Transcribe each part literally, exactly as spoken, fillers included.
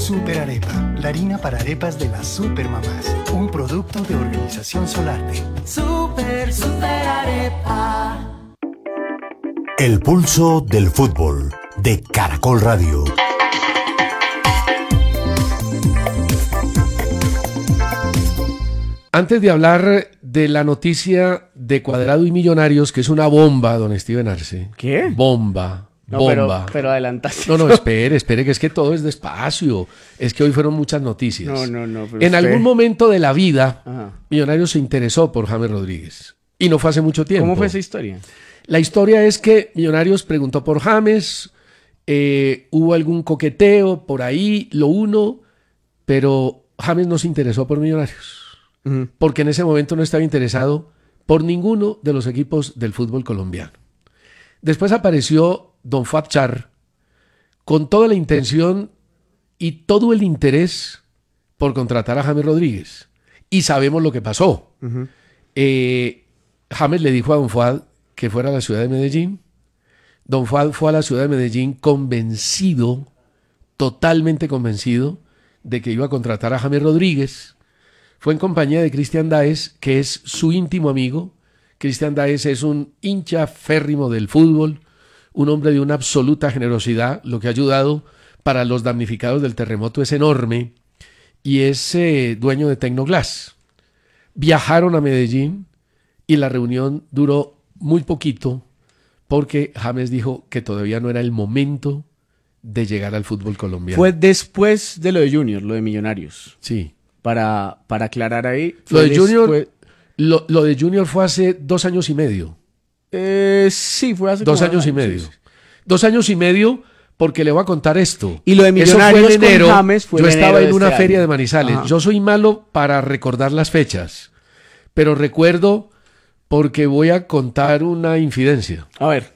Super Arepa, la harina para arepas de las supermamás. Un producto de Organización Solarte. Super, super arepa. El pulso del fútbol de Caracol Radio. Antes de hablar de la noticia de Cuadrado y Millonarios, que es una bomba, don Steven Arce. ¿Qué? Bomba. No, bomba. pero, pero adelantaste. No, no, espere, espere, que es que todo es despacio. Es que hoy fueron muchas noticias. No, no, no. Pero en usted... algún momento de la vida, Ajá. Millonarios se interesó por James Rodríguez. Y no fue hace mucho tiempo. ¿Cómo fue esa historia? La historia es que Millonarios preguntó por James, eh, hubo algún coqueteo por ahí, lo uno, pero James no se interesó por Millonarios. Uh-huh. Porque en ese momento no estaba interesado por ninguno de los equipos del fútbol colombiano. Después apareció don Fuad Char con toda la intención y todo el interés por contratar a James Rodríguez. Y sabemos lo que pasó. Uh-huh. Eh, James le dijo a don Fuad que fuera a la ciudad de Medellín. Don Fuad fue a la ciudad de Medellín convencido, totalmente convencido, de que iba a contratar a James Rodríguez. Fue en compañía de Cristian Dáez, que es su íntimo amigo. Cristian Dáez es un hincha férrimo del fútbol, un hombre de una absoluta generosidad. Lo que ha ayudado para los damnificados del terremoto es enorme, y es eh, dueño de Tecnoglass. Viajaron a Medellín y la reunión duró muy poquito porque James dijo que todavía no era el momento de llegar al fútbol colombiano. Fue después de lo de Junior, lo de Millonarios. Sí. Para, para aclarar ahí. Lo de, después... Junior, lo, lo de Junior fue hace dos años y medio. Eh, sí, fue hace dos como años y medio. Sí, sí. Dos años y medio, porque le voy a contar esto. Y lo de Millonarios Eso fue en enero. Con James fue yo en estaba enero en una este feria año. de Manizales. Ajá. Yo soy malo para recordar las fechas, pero recuerdo porque voy a contar una infidencia. A ver.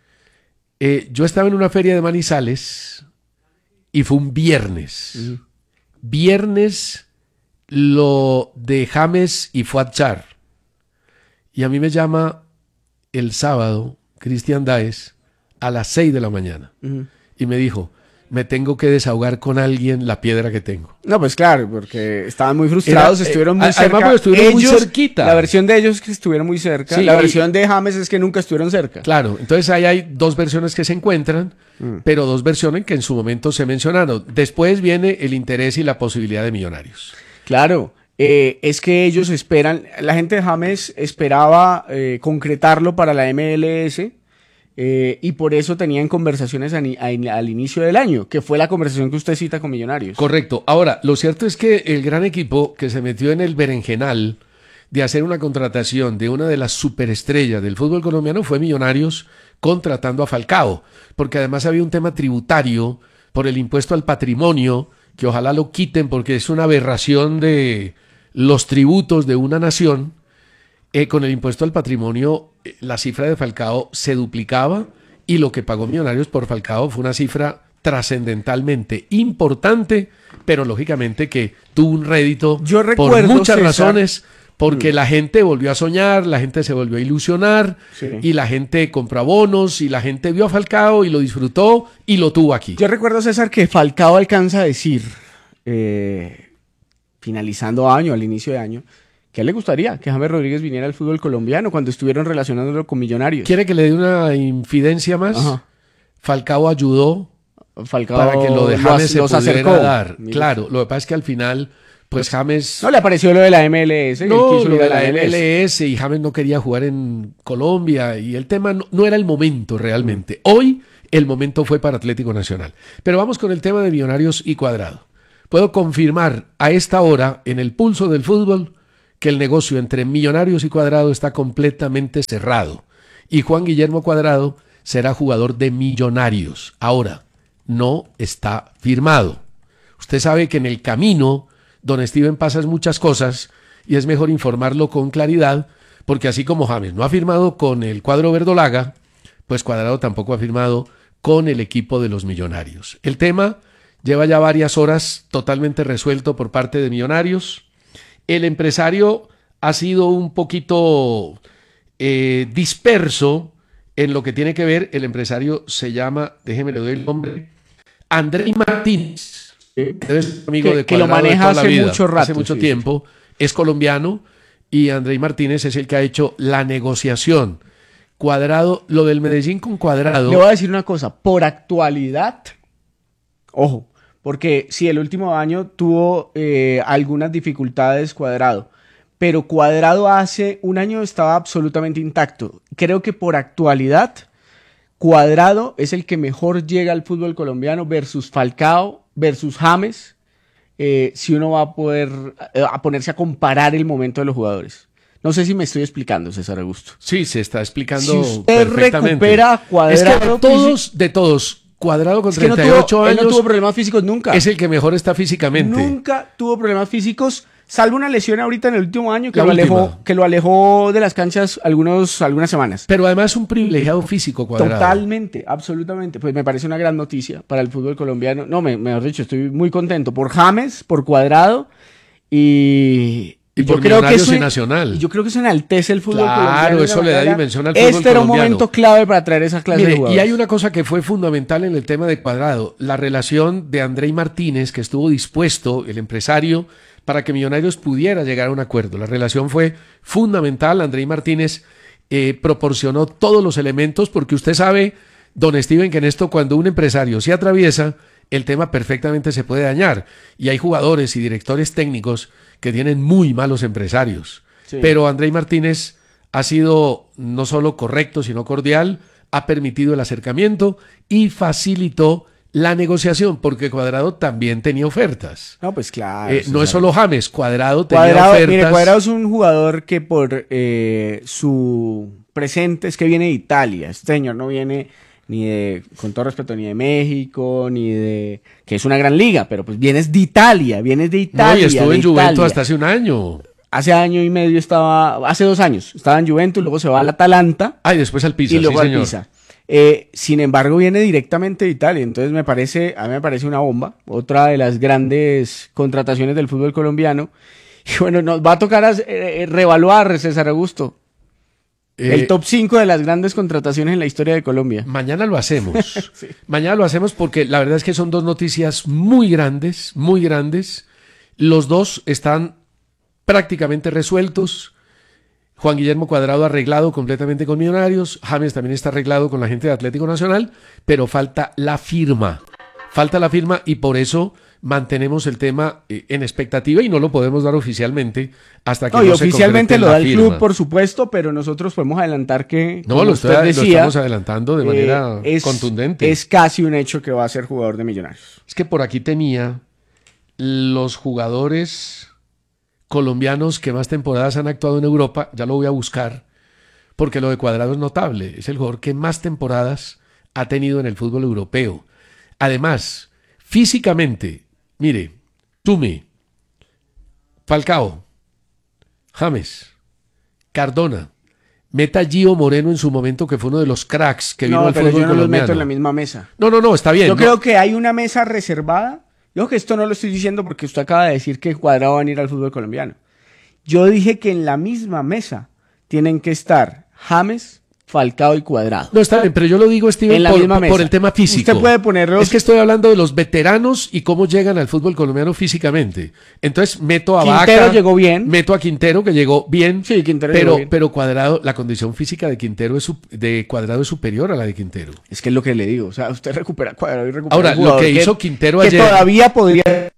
Eh, yo estaba en una feria de Manizales y fue un viernes. Uh-huh. Viernes lo de James y Fuad Char. Y a mí me llama el sábado Cristian Dáez a las seis de la mañana. Uh-huh. Y me dijo, me tengo que desahogar con alguien la piedra que tengo. No, pues claro, porque estaban muy frustrados, Era, estuvieron muy eh, cerca. Además, estuvieron ellos, muy cerquita. La versión de ellos es que estuvieron muy cerca. Sí, la y, versión de James es que nunca estuvieron cerca. Claro, entonces ahí hay dos versiones que se encuentran, mm. pero dos versiones que en su momento se mencionaron. Después viene el interés y la posibilidad de Millonarios. Claro, eh, es que ellos esperan, la gente de James esperaba eh, concretarlo para la M L S eh, y por eso tenían conversaciones a, a, al inicio del año, que fue la conversación que usted cita con Millonarios. Correcto. Ahora, lo cierto es que el gran equipo que se metió en el berenjenal de hacer una contratación de una de las superestrellas del fútbol colombiano fue Millonarios contratando a Falcao, porque además había un tema tributario por el impuesto al patrimonio, que ojalá lo quiten porque es una aberración de los tributos de una nación. Eh, con el impuesto al patrimonio, eh, la cifra de Falcao se duplicaba y lo que pagó Millonarios por Falcao fue una cifra trascendentalmente importante, pero lógicamente que tuvo un rédito Yo recuerdo, por muchas César, razones, porque mm. la gente volvió a soñar, la gente se volvió a ilusionar, sí. y la gente compró abonos y la gente vio a Falcao y lo disfrutó y lo tuvo aquí. Yo recuerdo, César, que Falcao alcanza a decir, eh, finalizando año, al inicio de año, que a él le gustaría que James Rodríguez viniera al fútbol colombiano cuando estuvieron relacionándolo con Millonarios. ¿Quiere que le dé una infidencia más? Ajá. Falcao ayudó Falcao para que lo de James los, se los pudiera acercó. dar. Mira. Claro, lo que pasa es que al final, pues James... No le apareció lo de la M L S. No, él quiso lo de la M L S. M L S y James no quería jugar en Colombia y el tema no, no era el momento realmente. Mm. Hoy el momento fue para Atlético Nacional. Pero vamos con el tema de Millonarios y Cuadrado. Puedo confirmar a esta hora en el pulso del fútbol que el negocio entre Millonarios y Cuadrado está completamente cerrado y Juan Guillermo Cuadrado será jugador de Millonarios. Ahora, no está firmado. Usted sabe que en el camino, don Steven, pasan muchas cosas y es mejor informarlo con claridad, porque así como James no ha firmado con el cuadro verdolaga, pues Cuadrado tampoco ha firmado con el equipo de los Millonarios. El tema lleva ya varias horas totalmente resuelto por parte de Millonarios. El empresario ha sido un poquito eh, disperso en lo que tiene que ver. El empresario se llama, déjeme le doy el nombre, Andrés Martínez. es amigo que, de que lo Cuadrado maneja de toda la hace vida, mucho rato. hace mucho sí, tiempo, es colombiano y Andrei Martínez es el que ha hecho la negociación. Cuadrado, lo del Medellín con Cuadrado. Le voy a decir una cosa, por actualidad, ojo, porque sí, el último año tuvo eh, algunas dificultades Cuadrado, pero Cuadrado hace un año estaba absolutamente intacto. Creo que por actualidad, Cuadrado es el que mejor llega al fútbol colombiano versus Falcao, versus James, eh, si uno va a poder eh, a ponerse a comparar el momento de los jugadores. No sé si me estoy explicando, César Augusto. Sí, se está explicando Si usted perfectamente. recupera a Cuadrado, es que de todos, de todos, Cuadrado con es que no treinta y ocho tuvo, él años no tuvo problemas físicos nunca. es el que mejor está físicamente. Nunca tuvo problemas físicos, salvo una lesión ahorita en el último año que, La lo última. alejó, que lo alejó de las canchas algunos, algunas semanas. Pero además un privilegiado físico, Cuadrado. Totalmente, absolutamente. Pues me parece una gran noticia para el fútbol colombiano. No, me, mejor dicho, estoy muy contento por James, por Cuadrado y... Y yo por creo que Millonarios eso, y Nacional. y yo creo que eso enaltece el fútbol Claro, colombiano. de eso una le da manera- dimensión al fútbol Este era un colombiano. momento clave para traer esa clase Mire, de y jugadores. hay una cosa que fue fundamental en el tema de Cuadrado, la relación de Andrei Martínez, que estuvo dispuesto, el empresario, para que Millonarios pudiera llegar a un acuerdo. La relación fue fundamental. Andrei Martínez eh, proporcionó todos los elementos, porque usted sabe, don Steven, que en esto cuando un empresario se atraviesa, el tema perfectamente se puede dañar. Y hay jugadores y directores técnicos que tienen muy malos empresarios. Sí. Pero Andrei Martínez ha sido no solo correcto, sino cordial, ha permitido el acercamiento y facilitó la negociación, porque Cuadrado también tenía ofertas. No, pues claro. Eh, no es César. solo James, Cuadrado tenía Cuadrado, ofertas. mire, Cuadrado es un jugador que por eh, su presente es que viene de Italia. Este señor no viene ni de, con todo respeto, ni de México, ni de... que es una gran liga, pero pues vienes de Italia, vienes de Italia. No, y estuvo de en Juventus Italia. hasta hace un año. Hace año y medio estaba, hace dos años, estaba en Juventus, luego se va al Atalanta Ah, y después al Pisa, y luego sí, al señor. Pisa. Eh, sin embargo, viene directamente de Italia, entonces me parece, a mí me parece una bomba, otra de las grandes contrataciones del fútbol colombiano. Y bueno, nos va a tocar a- eh, reevaluar, César Augusto, Eh, el top cinco de las grandes contrataciones en la historia de Colombia. Mañana lo hacemos. Mañana lo hacemos porque la verdad es que son dos noticias muy grandes, muy grandes. Los dos están prácticamente resueltos. Juan Guillermo Cuadrado arreglado completamente con Millonarios. James también está arreglado con la gente de Atlético Nacional, pero falta la firma. Falta la firma y por eso mantenemos el tema eh, en expectativa y no lo podemos dar oficialmente hasta que No, no, y se oficialmente concrete lo la da el firma. club, por supuesto, pero nosotros podemos adelantar que, No, como lo, usted estoy- lo decía, estamos adelantando de manera eh, es, contundente. es casi un hecho que va a ser jugador de Millonarios. Es que por aquí tenía los jugadores colombianos que más temporadas han actuado en Europa, ya lo voy a buscar, porque lo de Cuadrado es notable, es el jugador que más temporadas ha tenido en el fútbol europeo. Además, físicamente, mire, Tume, Falcao, James, Cardona, meta Gio Moreno en su momento, que fue uno de los cracks que vino No, al pero fútbol yo no los colombiano. meto en la misma mesa. No, no, no, está bien. Yo ¿no? creo que hay una mesa reservada. Yo que esto no lo estoy diciendo porque usted acaba de decir que Cuadrado va a venir al fútbol colombiano. Yo dije que en la misma mesa tienen que estar James, Falcao y Cuadrado. No, está bien, pero yo lo digo, Steven, En la por, misma mesa. por el tema físico. Usted puede ponerlos- Es que estoy hablando de los veteranos y cómo llegan al fútbol colombiano físicamente. Entonces meto a Quintero Vaca, llegó bien. meto a Quintero, que llegó bien. Sí, Quintero pero, llegó bien. pero Cuadrado, la condición física de Quintero es su- de Cuadrado es superior a la de Quintero. Es que es lo que le digo. O sea, usted recupera Cuadrado y recupera Ahora, un jugador lo que hizo Quintero que ayer, todavía podría...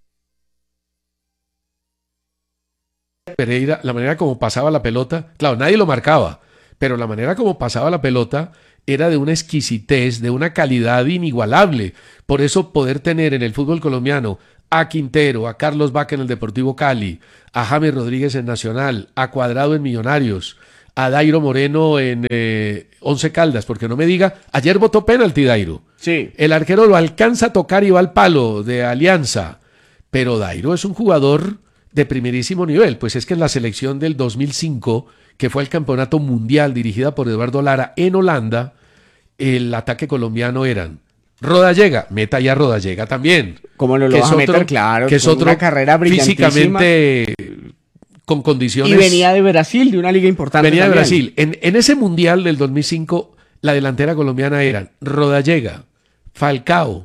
Pereira, la manera como pasaba la pelota, claro, nadie lo marcaba, pero la manera como pasaba la pelota era de una exquisitez, de una calidad inigualable. Por eso poder tener en el fútbol colombiano a Quintero, a Carlos Vaca en el Deportivo Cali, a James Rodríguez en Nacional, a Cuadrado en Millonarios, a Dairo Moreno en eh, Once Caldas, porque no me diga, ayer votó penalti Dairo. Sí. El arquero lo alcanza a tocar y va al palo de Alianza, pero Dairo es un jugador de primerísimo nivel, pues es que en la selección del dos mil cinco, que fue el campeonato mundial dirigida por Eduardo Lara en Holanda, el ataque colombiano eran Rodallega, meta ya Rodallega también. ¿Cómo no lo que vas es a meter? otro- Claro, que es con otro una carrera brillantísima. físicamente con condiciones. Y venía de Brasil, de una liga importante. Venía de también. Brasil. En, en ese mundial del dos mil cinco, la delantera colombiana eran Rodallega, Falcao,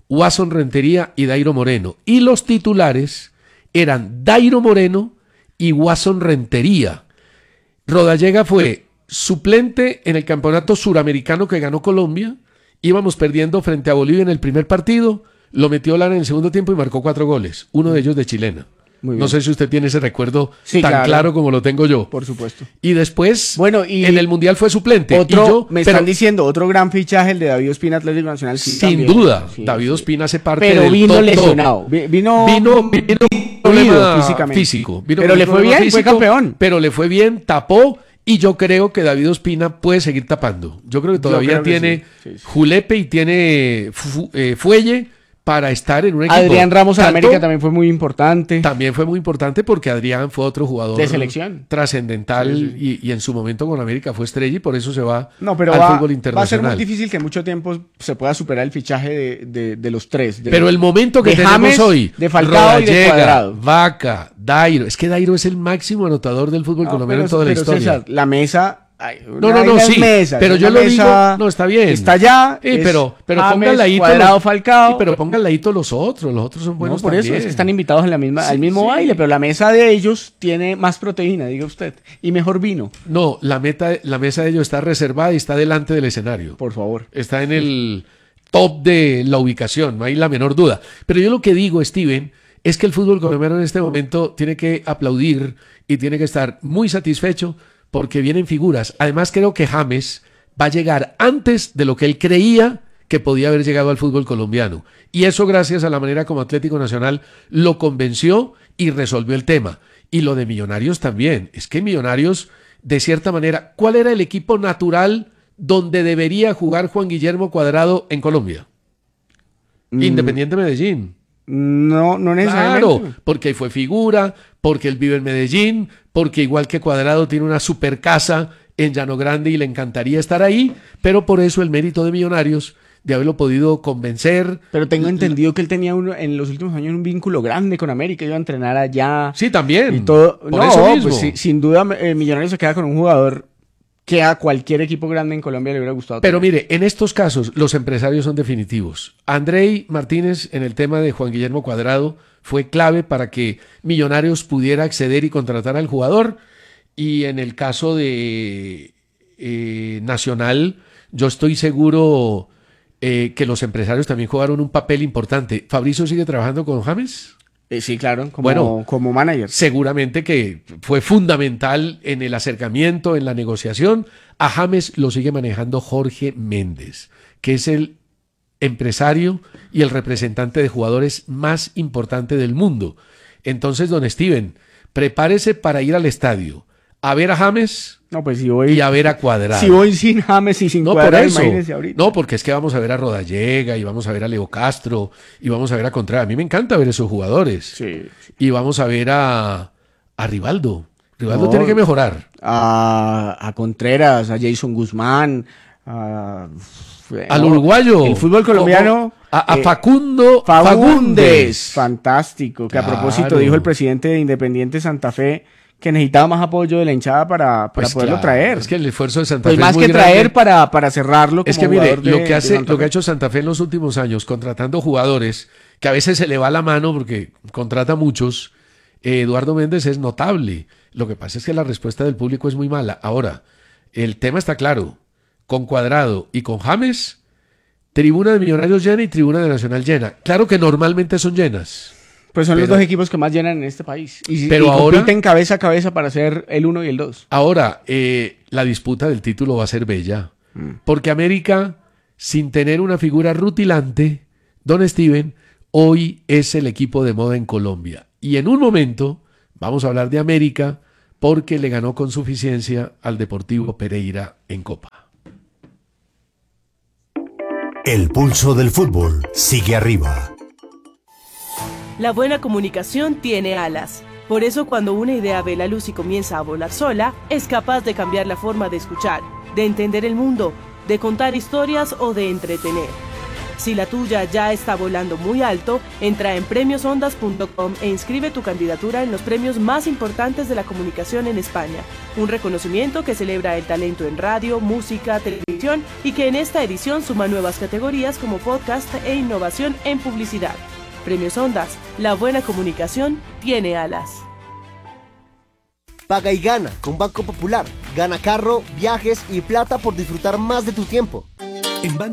Watson Rentería y Dairo Moreno. Y los titulares eran Dairo Moreno y Watson Rentería. Rodallega fue suplente en el campeonato suramericano que ganó Colombia. Íbamos perdiendo frente a Bolivia en el primer partido. Lo metió Lara en el segundo tiempo y marcó cuatro goles. Uno de ellos de chilena. No sé si usted tiene ese recuerdo sí, tan claro. claro como lo tengo yo. Por supuesto. Y después, bueno, y en el Mundial fue suplente. Otro, y yo, me pero, están diciendo, otro gran fichaje, el de David Ospina, Atlético Nacional. Sí, sin también. duda, sí, David sí. Ospina hace parte pero del vino top lesionado. top. Vino, vino, vino problema físicamente. físico. Vino pero le fue bien, físico, fue campeón. Pero le fue bien, tapó. Y yo creo que David Ospina puede seguir tapando. Yo creo que todavía creo que tiene sí. Sí, sí. julepe y tiene fu eh, fuelle para estar en un equipo. Adrián Ramos en América también fue muy importante. También fue muy importante porque Adrián fue otro jugador de selección trascendental sí, sí. y, y en su momento con América fue estrella y por eso se va no, pero al va, fútbol internacional. Va a ser muy difícil que en mucho tiempo se pueda superar el fichaje de, de, de los tres. De, pero el momento que tenemos James, hoy, de Falcao Rodallega, y de Cuadrado. Vaca, Dairo, es que Dairo es el máximo anotador del fútbol no, colombiano en toda pero la historia. César, la mesa... Ay, no, no, no, sí, mesas, pero yo lo digo, no, está bien. Está allá, eh, pero, pero James, pongan ladito Cuadrado, los, Falcao. Sí, pero pongan ladito los otros, los otros son buenos no, por también. eso es que están invitados en la misma, sí, al mismo sí. baile, pero la mesa de ellos tiene más proteína, diga usted, y mejor vino. No, la, meta, la mesa de ellos está reservada y está delante del escenario. Por favor. Está en el top de la ubicación, no hay la menor duda. Pero yo lo que digo, Steven, es que el fútbol colombiano en este momento tiene que aplaudir y tiene que estar muy satisfecho porque vienen figuras. Además, creo que James va a llegar antes de lo que él creía que podía haber llegado al fútbol colombiano. Y eso gracias a la manera como Atlético Nacional lo convenció y resolvió el tema. Y lo de Millonarios también. Es que Millonarios, de cierta manera, ¿cuál era el equipo natural donde debería jugar Juan Guillermo Cuadrado en Colombia? Mm. Independiente Medellín. No, no necesariamente. Claro, porque fue figura, porque él vive en Medellín, porque igual que Cuadrado tiene una super casa en Llano Grande y le encantaría estar ahí, pero por eso el mérito de Millonarios de haberlo podido convencer. Pero tengo entendido que él tenía uno, en los últimos años un vínculo grande con América, iba a entrenar allá. Sí, también. Y todo. Por no, eso mismo. Pues, sí, sin duda eh, Millonarios se queda con un jugador que a cualquier equipo grande en Colombia le hubiera gustado. Pero tener. Mire, en estos casos los empresarios son definitivos. Andrei Martínez en el tema de Juan Guillermo Cuadrado fue clave para que Millonarios pudiera acceder y contratar al jugador. Y en el caso de eh, Nacional, yo estoy seguro eh, que los empresarios también jugaron un papel importante. ¿Fabricio sigue trabajando con James? Eh, sí, claro, como, bueno, como manager. Seguramente que fue fundamental en el acercamiento, en la negociación. A James lo sigue manejando Jorge Méndez, que es el empresario y el representante de jugadores más importante del mundo. Entonces, don Steven, prepárese para ir al estadio a ver a James no, pues si voy, y a ver a Cuadrado. Si voy sin James y sin no, Cuadrado, por eso. imagínese ahorita. No, porque es que vamos a ver a Rodallega y vamos a ver a Leo Castro y vamos a ver a Contreras. A mí me encanta ver esos jugadores. Sí, sí. Y vamos a ver a, a Rivaldo. Rivaldo no, tiene que mejorar. A, a Contreras, a Jason Guzmán, a... Al uruguayo. El fútbol colombiano. A, a eh, Facundo Fagundes. Fagundes. Fantástico. Que claro. A propósito dijo el presidente de Independiente Santa Fe que necesitaba más apoyo de la hinchada para, para pues poderlo claro. traer. Es que el esfuerzo de Santa pues Fe más es muy que grande. traer para, para cerrarlo. Como es que mire, de, lo que hace, lo que Fe. ha hecho Santa Fe en los últimos años, contratando jugadores, que a veces se le va la mano porque contrata muchos, eh, Eduardo Méndez es notable. Lo que pasa es que la respuesta del público es muy mala. Ahora, el tema está claro. Con Cuadrado y con James, tribuna de Millonarios llena y tribuna de Nacional llena. Claro que normalmente son llenas. Pues son pero, los dos equipos que más llenan en este país. Y, pero y ahora, compiten cabeza a cabeza para ser el uno y el dos. Ahora, eh, la disputa del título va a ser bella. Mm. Porque América, sin tener una figura rutilante, don Steven, hoy es el equipo de moda en Colombia. Y en un momento vamos a hablar de América porque le ganó con suficiencia al Deportivo Pereira en Copa. El pulso del fútbol sigue arriba. La buena comunicación tiene alas. Por eso cuando una idea ve la luz y comienza a volar sola, es capaz de cambiar la forma de escuchar, de entender el mundo, de contar historias o de entretener. Si la tuya ya está volando muy alto, entra en premios ondas punto com e inscribe tu candidatura en los premios más importantes de la comunicación en España. Un reconocimiento que celebra el talento en radio, música, televisión y que en esta edición suma nuevas categorías como podcast e innovación en publicidad. Premios Ondas, la buena comunicación tiene alas. Paga y gana con Banco Popular. Gana carro, viajes y plata por disfrutar más de tu tiempo. En